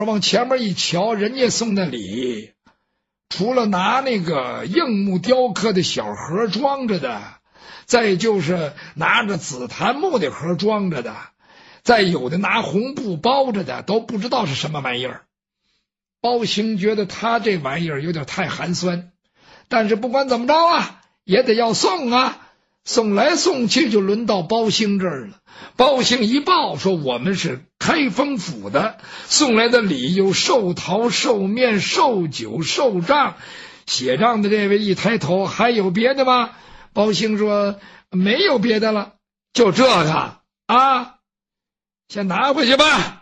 往前面一瞧，人家送的礼，除了拿那个硬木雕刻的小盒装着的，再就是拿着紫檀木的盒装着的，再有的拿红布包着的，都不知道是什么玩意儿。包兴觉得他这玩意儿有点太寒酸，但是不管怎么着啊，也得要送啊。送来送去就轮到包兴这儿了。包兴一报说我们是开封府的，送来的礼有寿桃、寿面、寿酒、寿账。写账的这位一抬头，还有别的吗？包兴说没有别的了，就这个啊，先拿回去吧。